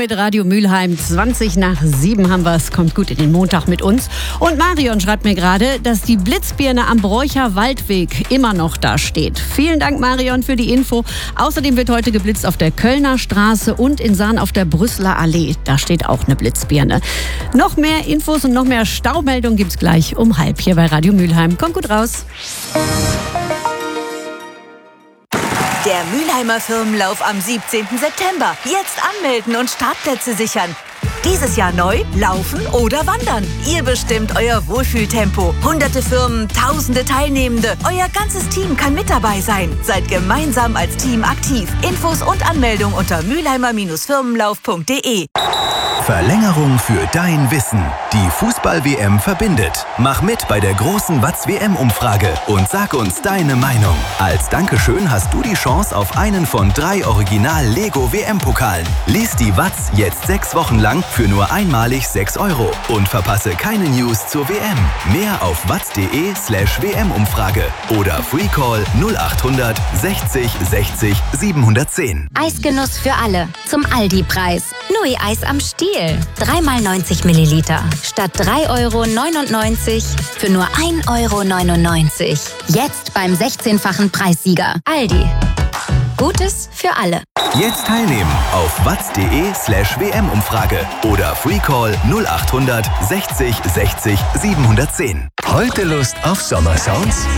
mit Radio Mülheim. 6:20 haben wir es. Kommt gut in den Montag mit uns. Und Marion schreibt mir gerade, dass die Blitzbirne am Broicher Waldweg immer noch da steht. Vielen Dank, Marion, für die Info. Außerdem wird heute geblitzt auf der Kölner Straße und in Sahn auf der Brüsseler Allee. Da steht auch eine Blitzbirne. Noch mehr Infos und noch mehr Staumeldungen gibt's gleich um 12:30 hier bei Radio Mülheim. Kommt gut raus. Der Mülheimer Firmenlauf am 17. September. Jetzt anmelden und Startplätze sichern. Dieses Jahr neu, laufen oder wandern. Ihr bestimmt euer Wohlfühltempo. Hunderte Firmen, tausende Teilnehmende. Euer ganzes Team kann mit dabei sein. Seid gemeinsam als Team aktiv. Infos und Anmeldung unter mülheimer-firmenlauf.de. Verlängerung für dein Wissen. Die Fußball-WM verbindet. Mach mit bei der großen Watz-WM-Umfrage und sag uns deine Meinung. Als Dankeschön hast du die Chance auf einen von 3 Original-Lego-WM-Pokalen. Lies die Watz jetzt 6 Wochen lang für nur einmalig 6 € und verpasse keine News zur WM. Mehr auf watz.de/WM-Umfrage oder Freecall 0800 60 60 710. Eisgenuss für alle. Zum Aldi-Preis. Nui-Eis am Stiel. 3 x 90 Milliliter. Statt 3,99 € für nur 1,99 €. Jetzt beim 16-fachen Preissieger. Aldi. Gutes für alle. Jetzt teilnehmen auf watz.de/WM-Umfrage oder Freecall 0800 60 60 710. Heute Lust auf Sommersounds?